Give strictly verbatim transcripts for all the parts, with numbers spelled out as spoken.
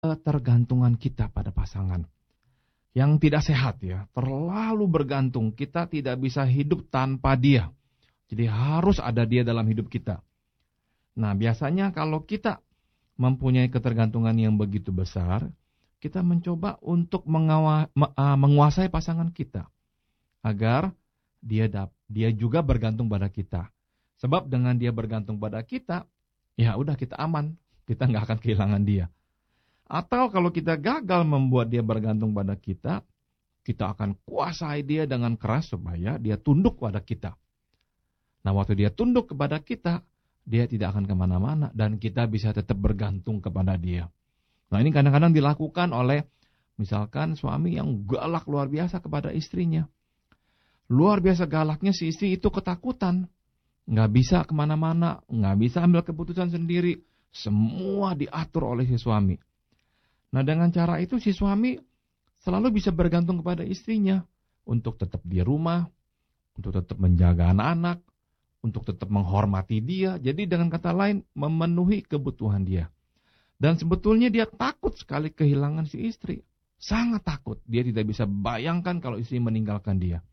ketergantungan kita pada pasangan yang tidak sehat ya, terlalu bergantung, kita tidak bisa hidup tanpa dia. Jadi harus ada dia dalam hidup kita. Nah, biasanya kalau kita mempunyai ketergantungan yang begitu besar, kita mencoba untuk mengawa, me- ah, menguasai pasangan kita agar dia dap, dia juga bergantung pada kita. Sebab dengan dia bergantung pada kita, ya udah kita aman, kita nggak akan kehilangan dia. Atau kalau kita gagal membuat dia bergantung pada kita, kita akan kuasai dia dengan keras supaya dia tunduk pada kita. Nah, waktu dia tunduk kepada kita, dia tidak akan kemana-mana dan kita bisa tetap bergantung kepada dia. Nah, ini kadang-kadang dilakukan oleh misalkan suami yang galak luar biasa kepada istrinya. Luar biasa galaknya, si istri itu ketakutan. Nggak bisa kemana-mana, nggak bisa ambil keputusan sendiri. Semua diatur oleh si suami. Nah, dengan cara itu si suami selalu bisa bergantung kepada istrinya untuk tetap di rumah, untuk tetap menjaga anak-anak, untuk tetap menghormati dia. Jadi dengan kata lain, memenuhi kebutuhan dia. Dan sebetulnya dia takut sekali kehilangan si istri. Sangat takut. Dia tidak bisa bayangkan kalau istri meninggalkan dia.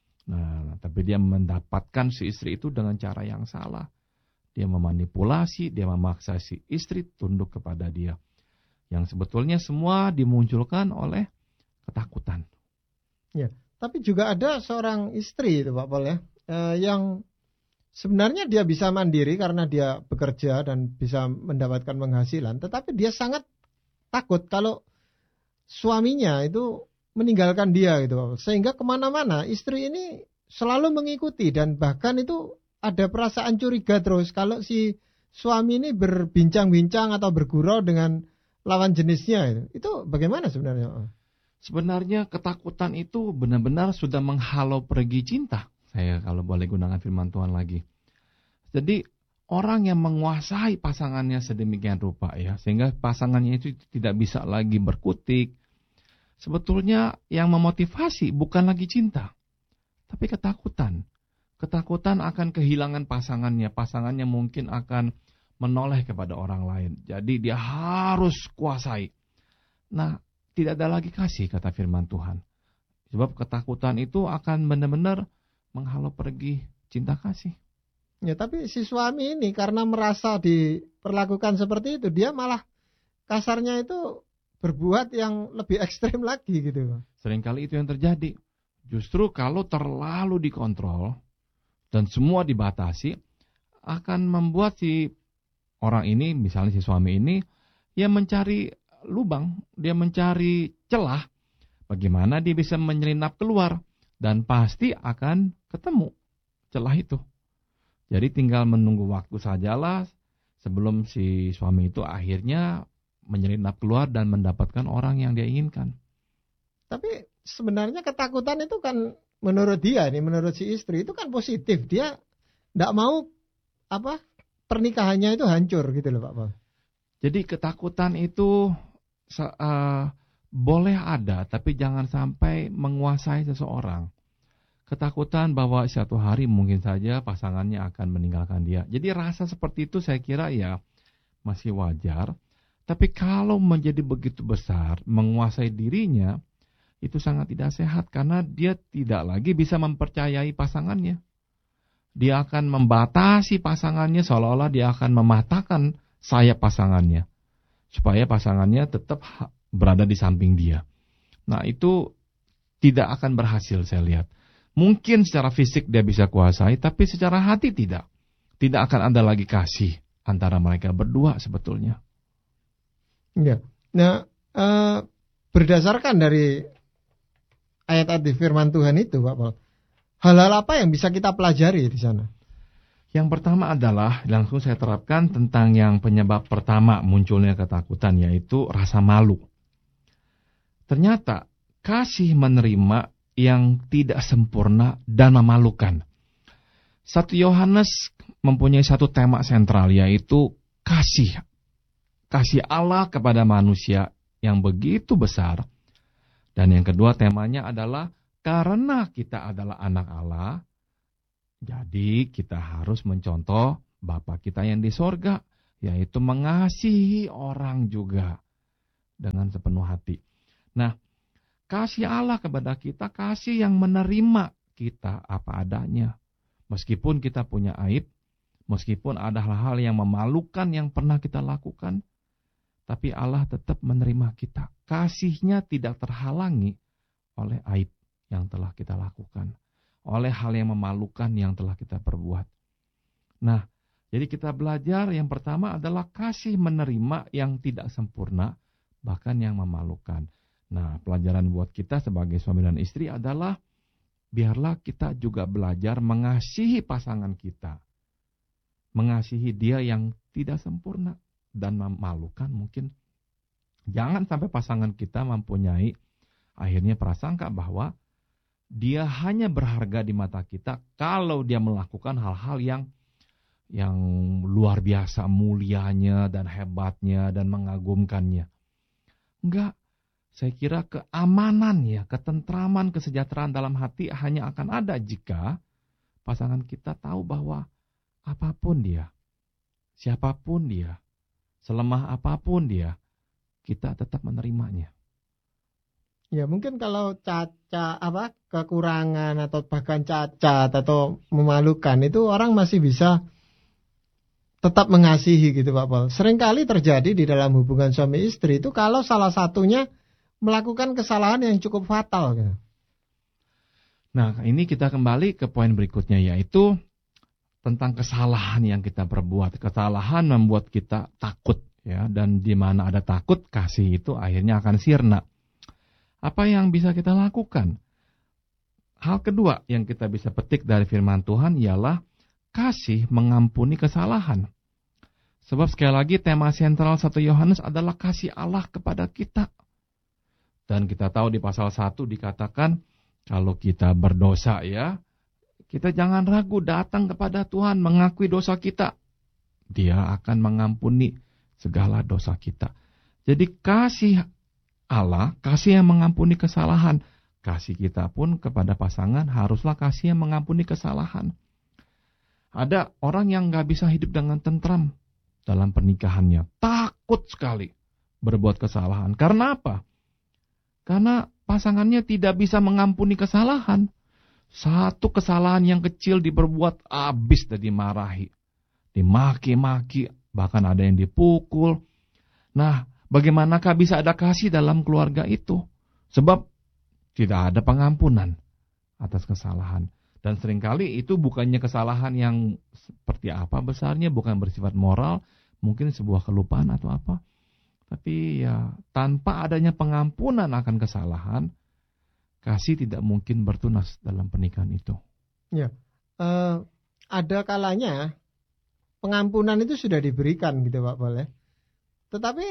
Nah, tapi dia mendapatkan si istri itu dengan cara yang salah. Dia memanipulasi, dia memaksa si istri tunduk kepada dia. Yang sebetulnya semua dimunculkan oleh ketakutan. Ya, tapi juga ada seorang istri itu Pak Paul ya, eh, yang sebenarnya dia bisa mandiri karena dia bekerja dan bisa mendapatkan penghasilan, tetapi dia sangat takut kalau suaminya itu meninggalkan dia gitu Pak Paul. Sehingga kemana-mana istri ini selalu mengikuti dan bahkan itu ada perasaan curiga terus kalau si suami ini berbincang-bincang atau bergurau dengan lawan jenisnya itu. Itu bagaimana sebenarnya? Sebenarnya ketakutan itu benar-benar sudah menghalau pergi cinta. Saya kalau boleh gunakan firman Tuhan lagi. Jadi orang yang menguasai pasangannya sedemikian rupa ya, sehingga pasangannya itu tidak bisa lagi berkutik. Sebetulnya yang memotivasi bukan lagi cinta, tapi ketakutan. Ketakutan akan kehilangan pasangannya. Pasangannya mungkin akan menoleh kepada orang lain. Jadi dia harus kuasai. Nah, tidak ada lagi kasih, kata firman Tuhan. Sebab ketakutan itu akan benar-benar menghalau pergi cinta kasih. Ya, tapi si suami ini karena merasa diperlakukan seperti itu, dia malah kasarnya itu berbuat yang lebih ekstrem lagi gitu. Seringkali itu yang terjadi. Justru kalau terlalu dikontrol dan semua dibatasi, akan membuat si orang ini, misalnya si suami ini, dia mencari lubang, dia mencari celah, bagaimana dia bisa menyelinap keluar, dan pasti akan ketemu celah itu. Jadi tinggal menunggu waktu sajalah sebelum si suami itu akhirnya menyelinap keluar dan mendapatkan orang yang dia inginkan. Tapi sebenarnya ketakutan itu kan menurut dia, nih menurut si istri itu kan positif. Dia tidak mau apa pernikahannya itu hancur gitu loh Pak Paul. Jadi ketakutan itu uh, boleh ada, tapi jangan sampai menguasai seseorang. Ketakutan bahwa suatu hari mungkin saja pasangannya akan meninggalkan dia. Jadi rasa seperti itu saya kira ya masih wajar. Tapi kalau menjadi begitu besar, menguasai dirinya, itu sangat tidak sehat karena dia tidak lagi bisa mempercayai pasangannya. Dia akan membatasi pasangannya seolah-olah dia akan mematahkan sayap pasangannya. Supaya pasangannya tetap berada di samping dia. Nah, itu tidak akan berhasil saya lihat. Mungkin secara fisik dia bisa kuasai, tapi secara hati tidak. Tidak akan ada lagi kasih antara mereka berdua sebetulnya. Ya. Nah, eh, berdasarkan dari ayat-ayat di firman Tuhan itu, Pak Paul, hal-hal apa yang bisa kita pelajari di sana? Yang pertama adalah, langsung saya terapkan tentang yang penyebab pertama munculnya ketakutan, yaitu rasa malu. Ternyata kasih menerima yang tidak sempurna dan memalukan. satu Yohanes mempunyai satu tema sentral, yaitu kasih. Kasih Allah kepada manusia yang begitu besar. Dan yang kedua temanya adalah karena kita adalah anak Allah, jadi kita harus mencontoh Bapa kita yang di sorga, yaitu mengasihi orang juga. dengan sepenuh hati. Nah, kasih Allah kepada kita, kasih yang menerima kita apa adanya. Meskipun kita punya aib, meskipun ada hal-hal yang memalukan yang pernah kita lakukan, tapi Allah tetap menerima kita. Kasih-Nya tidak terhalangi oleh aib yang telah kita lakukan, oleh hal yang memalukan yang telah kita perbuat. Nah, jadi kita belajar yang pertama adalah kasih menerima yang tidak sempurna, bahkan yang memalukan. Nah, pelajaran buat kita sebagai suami dan istri adalah biarlah kita juga belajar mengasihi pasangan kita. Mengasihi dia yang tidak sempurna dan memalukan mungkin. Jangan sampai pasangan kita mempunyai akhirnya prasangka bahwa dia hanya berharga di mata kita kalau dia melakukan hal-hal yang yang luar biasa mulianya dan hebatnya dan mengagumkannya. Enggak. Saya kira keamanan ya, ketentraman, kesejahteraan dalam hati hanya akan ada jika pasangan kita tahu bahwa apapun dia, siapapun dia, selemah apapun dia, kita tetap menerimanya. Ya mungkin kalau cacat apa kekurangan atau bahkan cacat atau memalukan itu orang masih bisa tetap mengasihi gitu Pak Paul. Seringkali terjadi di dalam hubungan suami istri itu kalau salah satunya melakukan kesalahan yang cukup fatal gitu. Nah, ini kita kembali ke poin berikutnya, yaitu tentang kesalahan yang kita perbuat. Kesalahan membuat kita takut, ya, dan di mana ada takut, kasih itu akhirnya akan sirna. Apa yang bisa kita lakukan? Hal kedua yang kita bisa petik dari firman Tuhan ialah kasih mengampuni kesalahan. Sebab sekali lagi tema sentral satu Yohanes adalah kasih Allah kepada kita. Dan kita tahu di pasal satu dikatakan kalau kita berdosa ya, kita jangan ragu datang kepada Tuhan mengakui dosa kita. Dia akan mengampuni segala dosa kita. Jadi kasih Allah, kasih yang mengampuni kesalahan. Kasih kita pun kepada pasangan haruslah kasih yang mengampuni kesalahan. Ada orang yang gak bisa hidup dengan tentram dalam pernikahannya. Takut sekali berbuat kesalahan. Karena apa? Karena pasangannya tidak bisa mengampuni kesalahan. Satu kesalahan yang kecil diperbuat habis dan dimarahi. Dimaki-maki, bahkan ada yang dipukul. Nah, bagaimanakah bisa ada kasih dalam keluarga itu? Sebab tidak ada pengampunan atas kesalahan. Dan seringkali itu bukannya kesalahan yang seperti apa besarnya, bukan bersifat moral, mungkin sebuah kelupaan atau apa. Tapi ya tanpa adanya pengampunan akan kesalahan, kasih tidak mungkin bertunas dalam pernikahan itu. Ya, eh, ada kalanya pengampunan itu sudah diberikan gitu Pak Paul ya. Tetapi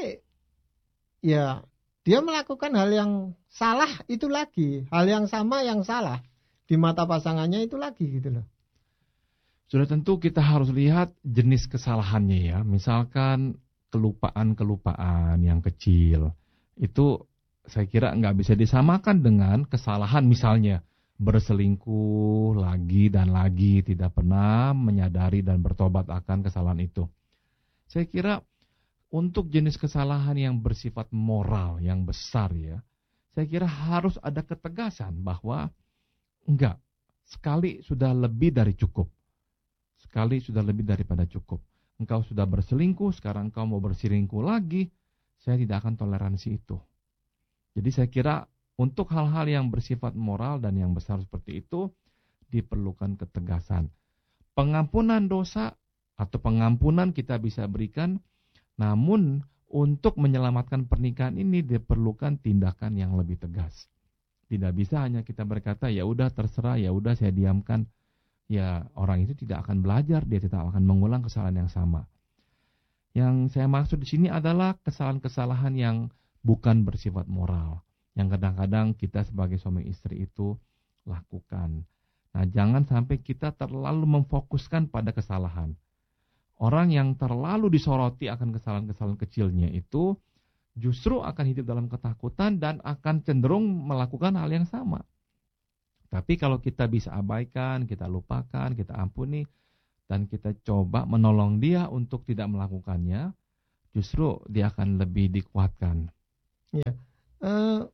ya dia melakukan hal yang salah itu lagi, hal yang sama yang salah di mata pasangannya itu lagi gitu loh. Sudah tentu kita harus lihat jenis kesalahannya ya. Misalkan kelupaan-kelupaan yang kecil, itu saya kira nggak bisa disamakan dengan kesalahan misalnya berselingkuh lagi dan lagi, tidak pernah menyadari dan bertobat akan kesalahan itu. Saya kira untuk jenis kesalahan yang bersifat moral, yang besar ya, saya kira harus ada ketegasan bahwa enggak, sekali sudah lebih dari cukup. Sekali sudah lebih daripada cukup. Engkau sudah berselingkuh, sekarang engkau mau berselingkuh lagi, saya tidak akan toleransi itu. Jadi saya kira untuk hal-hal yang bersifat moral dan yang besar seperti itu, diperlukan ketegasan. Pengampunan dosa atau pengampunan kita bisa berikan, namun untuk menyelamatkan pernikahan ini diperlukan tindakan yang lebih tegas. Tidak bisa hanya kita berkata, ya udah terserah, ya udah saya diamkan. Ya orang itu tidak akan belajar, dia tidak akan mengulang kesalahan yang sama. Yang saya maksud di sini adalah kesalahan-kesalahan yang bukan bersifat moral, yang kadang-kadang kita sebagai suami istri itu lakukan. Nah, jangan sampai kita terlalu memfokuskan pada kesalahan. Orang yang terlalu disoroti akan kesalahan-kesalahan kecilnya itu justru akan hidup dalam ketakutan dan akan cenderung melakukan hal yang sama. Tapi kalau kita bisa abaikan, kita lupakan, kita ampuni, dan kita coba menolong dia untuk tidak melakukannya, justru dia akan lebih dikuatkan. Ya. Uh,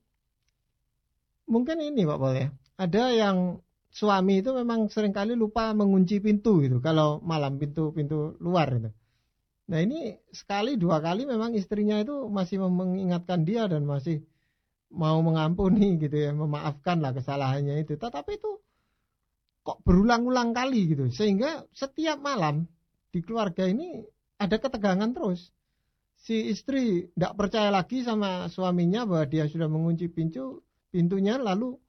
mungkin ini Pak Paul ya. Ada yang suami itu memang seringkali lupa mengunci pintu gitu. Kalau malam pintu-pintu luar gitu. Nah ini sekali dua kali memang istrinya itu masih mengingatkan dia dan masih mau mengampuni gitu ya, memaafkan lah kesalahannya itu. Tetapi itu kok berulang-ulang kali gitu. Sehingga setiap malam di keluarga ini ada ketegangan terus. Si istri tidak percaya lagi sama suaminya bahwa dia sudah mengunci pintu pintunya, lalu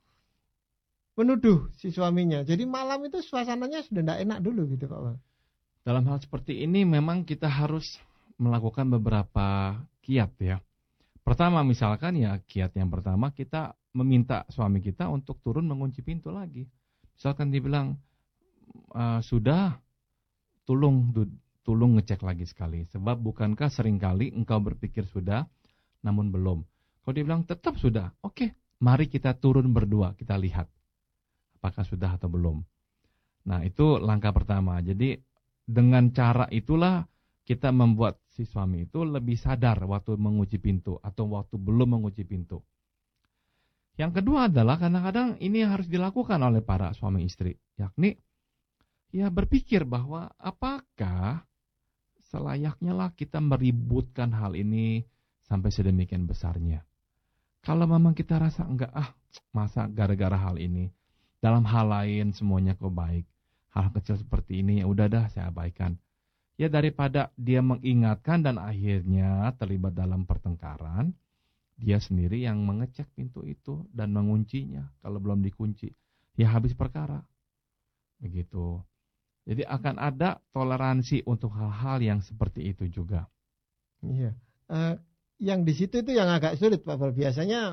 menuduh si suaminya. Jadi malam itu suasananya sudah tidak enak dulu gitu Pak. Dalam hal seperti ini memang kita harus melakukan beberapa kiat ya. Pertama misalkan ya kiat yang pertama kita meminta suami kita untuk turun mengunci pintu lagi. Misalkan dibilang e, sudah tolong tolong ngecek lagi sekali. Sebab bukankah seringkali engkau berpikir sudah namun belum. Kalau dia bilang tetap sudah, oke, mari kita turun berdua, kita lihat apakah sudah atau belum. Nah itu langkah pertama. Jadi dengan cara itulah kita membuat si suami itu lebih sadar waktu mengunci pintu atau waktu belum mengunci pintu. Yang kedua adalah kadang-kadang ini harus dilakukan oleh para suami istri, yakni ya berpikir bahwa apakah selayaknya lah kita meributkan hal ini sampai sedemikian besarnya. Kalau memang kita rasa enggak, ah masa gara-gara hal ini, dalam hal lain semuanya kok baik. Hal kecil seperti ini ya udah dah saya abaikan. Ya daripada dia mengingatkan dan akhirnya terlibat dalam pertengkaran, dia sendiri yang mengecek pintu itu dan menguncinya. Kalau belum dikunci, ya habis perkara. Begitu. Jadi akan ada toleransi untuk hal-hal yang seperti itu juga. Iya. Uh, yang di situ itu yang agak sulit Pak Paul. Biasanya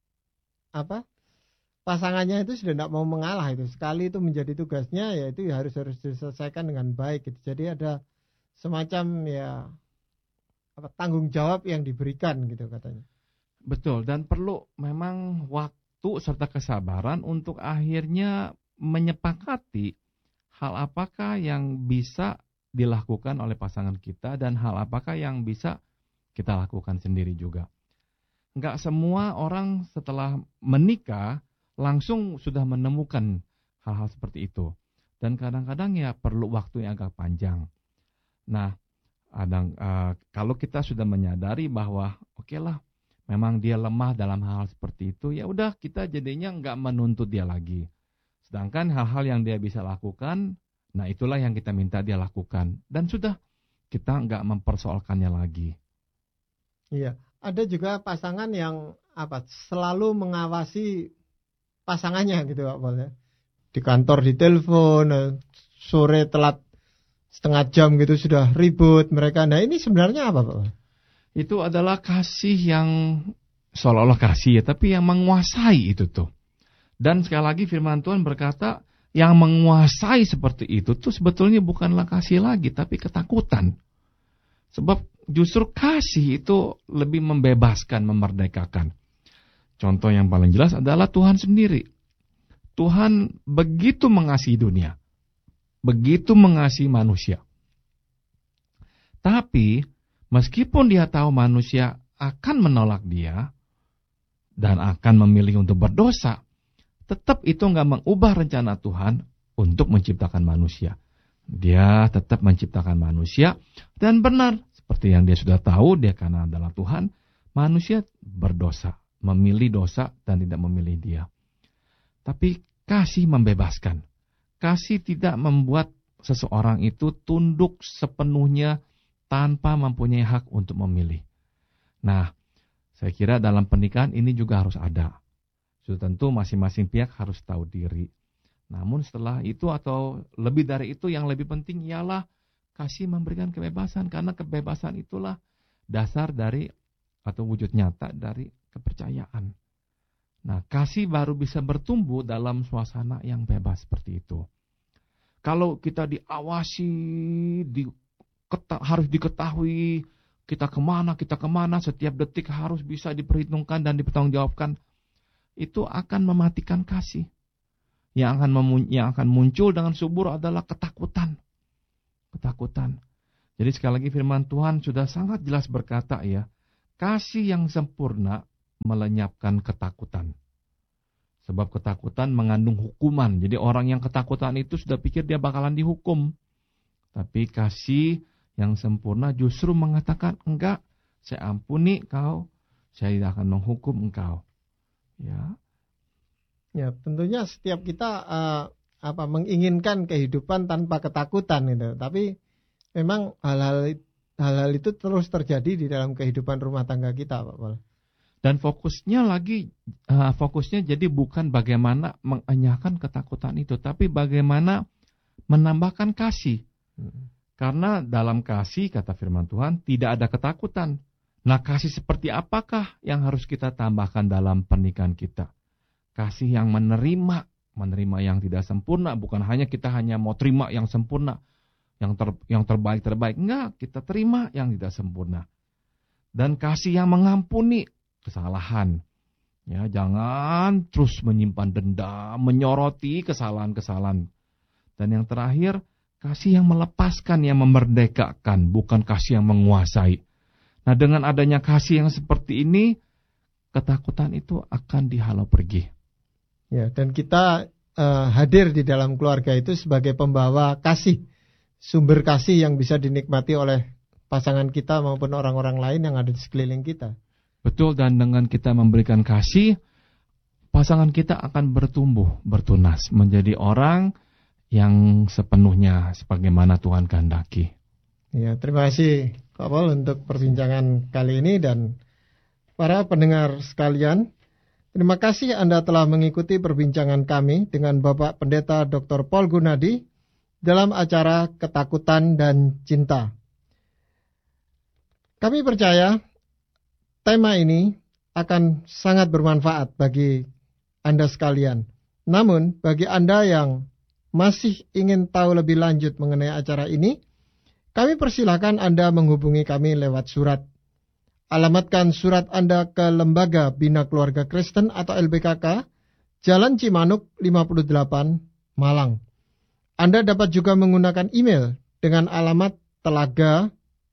apa? Pasangannya itu sudah tidak mau mengalah itu. Sekali itu menjadi tugasnya, ya itu ya harus harus diselesaikan dengan baik gitu. Jadi ada semacam ya apa tanggung jawab yang diberikan gitu katanya. Betul, dan perlu memang waktu serta kesabaran untuk akhirnya menyepakati hal apakah yang bisa dilakukan oleh pasangan kita dan hal apakah yang bisa kita lakukan sendiri juga. Enggak semua orang setelah menikah langsung sudah menemukan hal-hal seperti itu. Dan kadang-kadang ya perlu waktu yang agak panjang. Nah, adang, uh, kalau kita sudah menyadari bahwa oke okay lah, memang dia lemah dalam hal seperti itu, ya udah kita jadinya nggak menuntut dia lagi. Sedangkan hal-hal yang dia bisa lakukan, nah itulah yang kita minta dia lakukan. Dan sudah, kita nggak mempersoalkannya lagi. Iya, ada juga pasangan yang apa selalu mengawasi pasangannya gitu Pak Paul ya. Di kantor ditelepon, sore telat setengah jam gitu sudah ribut mereka. Nah ini sebenarnya apa Pak? Itu adalah kasih yang seolah-olah kasih ya, tapi yang menguasai itu tuh. Dan sekali lagi firman Tuhan berkata, yang menguasai seperti itu tuh sebetulnya bukanlah kasih lagi, tapi ketakutan. Sebab justru kasih itu lebih membebaskan, memerdekakan. Contoh yang paling jelas adalah Tuhan sendiri. Tuhan begitu mengasihi dunia, begitu mengasihi manusia. Tapi meskipun dia tahu manusia akan menolak dia dan akan memilih untuk berdosa, tetap itu nggak mengubah rencana Tuhan untuk menciptakan manusia. Dia tetap menciptakan manusia dan benar seperti yang dia sudah tahu, dia karena adalah Tuhan, manusia berdosa, memilih dosa dan tidak memilih dia. Tapi kasih membebaskan. Kasih tidak membuat seseorang itu tunduk sepenuhnya tanpa mempunyai hak untuk memilih. Nah, saya kira dalam pernikahan ini juga harus ada. Sudah tentu masing-masing pihak harus tahu diri. Namun setelah itu atau lebih dari itu yang lebih penting ialah kasih memberikan kebebasan. Karena kebebasan itulah dasar dari atau wujud nyata dari kepercayaan. Nah, kasih baru bisa bertumbuh dalam suasana yang bebas seperti itu. Kalau kita diawasi, di, keta, harus diketahui, kita kemana, kita kemana, setiap detik harus bisa diperhitungkan dan dipertanggungjawabkan, itu akan mematikan kasih. Yang akan, memun- yang akan muncul dengan subur adalah ketakutan. Ketakutan. Jadi sekali lagi firman Tuhan sudah sangat jelas berkata ya, kasih yang sempurna melenyapkan ketakutan. Sebab ketakutan mengandung hukuman. Jadi orang yang ketakutan itu sudah pikir dia bakalan dihukum. Tapi kasih yang sempurna justru mengatakan, enggak, saya ampuni kau, saya tidak akan menghukum engkau. Ya, ya tentunya setiap kita uh, apa menginginkan kehidupan tanpa ketakutan gitu. Tapi memang hal-hal hal-hal itu terus terjadi di dalam kehidupan rumah tangga kita, Pak Paul. Dan fokusnya lagi, uh, fokusnya jadi bukan bagaimana mengenyahkan ketakutan itu, tapi bagaimana menambahkan kasih. Hmm. Karena dalam kasih, kata firman Tuhan, tidak ada ketakutan. Nah, kasih seperti apakah yang harus kita tambahkan dalam pernikahan kita? Kasih yang menerima, menerima yang tidak sempurna, bukan hanya kita hanya mau terima yang sempurna, yang ter, yang terbaik-terbaik. Enggak, kita terima yang tidak sempurna. Dan kasih yang mengampuni kesalahan. Ya, jangan terus menyimpan dendam, menyoroti kesalahan-kesalahan. Dan yang terakhir, kasih yang melepaskan, yang memerdekakan, bukan kasih yang menguasai. Nah, dengan adanya kasih yang seperti ini, ketakutan itu akan dihalau pergi. Ya, dan kita uh, hadir di dalam keluarga itu sebagai pembawa kasih, sumber kasih yang bisa dinikmati oleh pasangan kita maupun orang-orang lain yang ada di sekeliling kita. Betul, dan dengan kita memberikan kasih, pasangan kita akan bertumbuh, bertunas, menjadi orang yang sepenuhnya sebagaimana Tuhan kehendaki. Ya, terima kasih Pak Paul untuk perbincangan kali ini, dan para pendengar sekalian, terima kasih Anda telah mengikuti perbincangan kami dengan Bapak Pendeta Doktor Paul Gunadi dalam acara Ketakutan dan Cinta. Kami percaya tema ini akan sangat bermanfaat bagi Anda sekalian. Namun, bagi Anda yang masih ingin tahu lebih lanjut mengenai acara ini, kami persilakan Anda menghubungi kami lewat surat. Alamatkan surat Anda ke Lembaga Bina Keluarga Kristen atau L B K K, Jalan Cimanuk lima puluh delapan, Malang. Anda dapat juga menggunakan email dengan alamat telaga.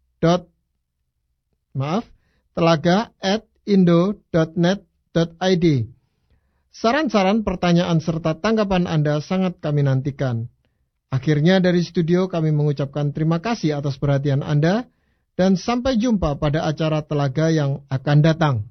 Maaf, telaga at indo dot net dot i d. Saran-saran, pertanyaan, serta tanggapan Anda sangat kami nantikan. Akhirnya dari studio kami mengucapkan terima kasih atas perhatian Anda, dan sampai jumpa pada acara Telaga yang akan datang.